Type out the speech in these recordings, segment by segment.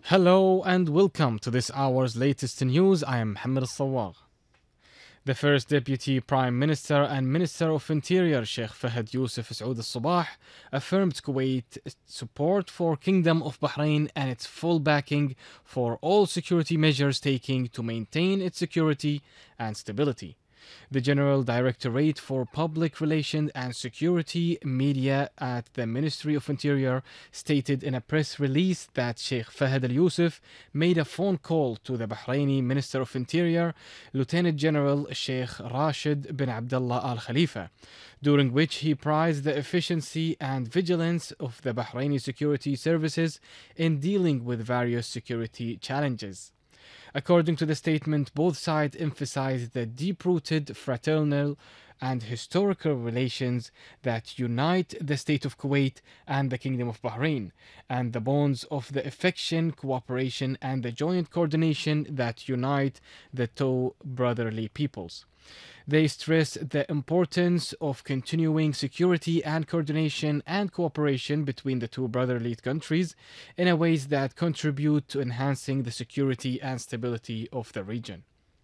Hello and welcome to this hour's latest news. I am Mohammed Al-Sawwagh. The first Deputy Prime Minister and Minister of Interior, Sheikh Fahad Yusuf Saud Al-Sabah, affirmed Kuwait's support for Kingdom of Bahrain and its full backing for all security measures taken to maintain its security and stability. The General Directorate for Public Relations and Security Media at the Ministry of Interior stated in a press release that Sheikh Fahad Al Yusuf made a phone call to the Bahraini Minister of Interior, Lieutenant General Sheikh Rashid bin Abdullah Al Khalifa, during which he praised the efficiency and vigilance of the Bahraini security services in dealing with various security challenges. According to the statement, both sides emphasized the deep-rooted fraternal and historical relations that unite the state of Kuwait and the Kingdom of Bahrain, and the bonds of the affection, cooperation, and the joint coordination that unite the two brotherly peoples. They stress the importance of continuing security and coordination and cooperation between the two brotherly countries in a ways that contribute to enhancing the security and stability of the region.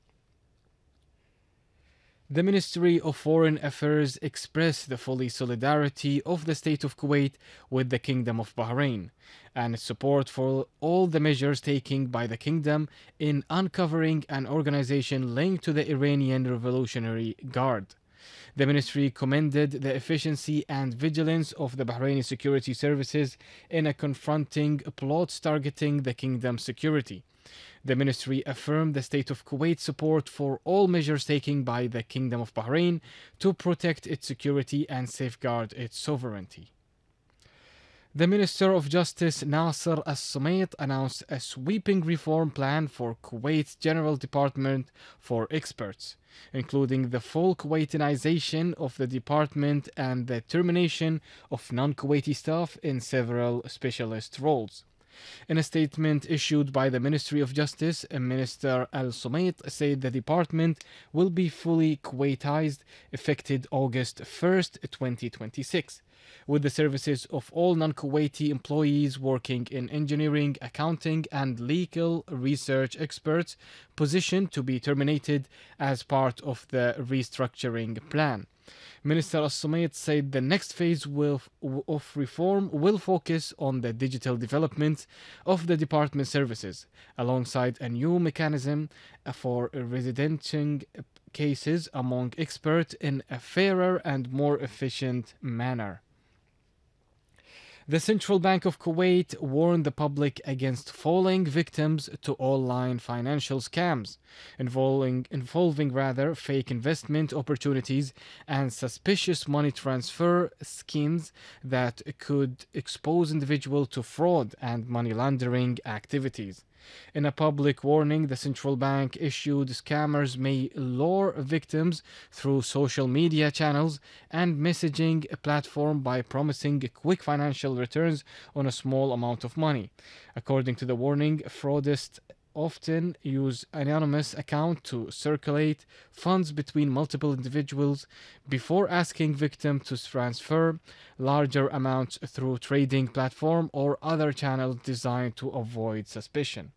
The Ministry of Foreign Affairs expressed the full solidarity of the State of Kuwait with the Kingdom of Bahrain and its support for all the measures taken by the Kingdom in uncovering an organization linked to the Iranian Revolutionary Guard. The ministry commended the efficiency and vigilance of the Bahraini security services in confronting plots targeting the kingdom's security. The ministry affirmed the state of Kuwait's support for all measures taken by the Kingdom of Bahrain to protect its security and safeguard its sovereignty. The Minister of Justice Nasser Al-Sumait announced a sweeping reform plan for Kuwait's General Department for Experts, including the full Kuwaitanization of the department and the termination of non-Kuwaiti staff in several specialist roles. In a statement issued by the Ministry of Justice, Minister Al-Sumait said the department will be fully Kuwaitized effective August 1st, 2026, with the services of all non-Kuwaiti employees working in engineering, accounting, and legal research experts positioned to be terminated as part of the restructuring plan. Minister Al-Sumait said the next phase of reform will focus on the digital development of the department services, alongside a new mechanism for residenting cases among experts in a fairer and more efficient manner. The Central Bank of Kuwait warned the public against falling victims to online financial scams involving fake investment opportunities and suspicious money transfer schemes that could expose individuals to fraud and money laundering activities. In a public warning, the central bank issued scammers may lure victims through social media channels and messaging platform by promising quick financial returns on a small amount of money. According to the warning, fraudsters often use anonymous account to circulate funds between multiple individuals before asking victims to transfer larger amounts through trading platform or other channels designed to avoid suspicion.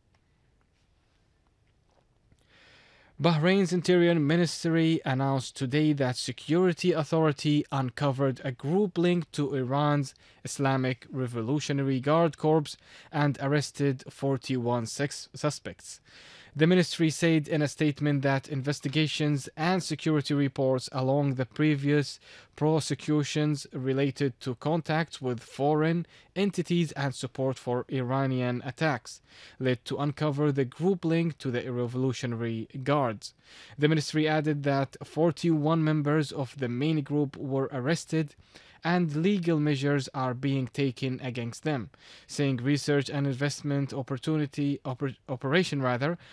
Bahrain's Interior Ministry announced today that security authority uncovered a group linked to Iran's Islamic Revolutionary Guard Corps and arrested 41 suspects. The ministry said in a statement that investigations and security reports along the previous prosecutions related to contacts with foreign entities and support for Iranian attacks led to uncover the group linked to the Revolutionary Guards. The ministry added that 41 members of the main group were arrested and legal measures are being taken against them, saying research and investment operation